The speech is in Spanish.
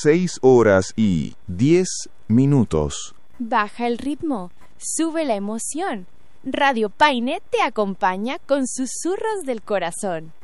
6:10. Baja el ritmo, sube la emoción. Radio Paine te acompaña con susurros del corazón.